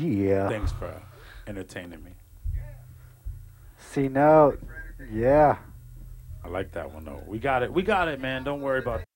Yeah. Thanks for entertaining me. C note. Yeah. I like that one though. We got it. We got it, man. Don't worry about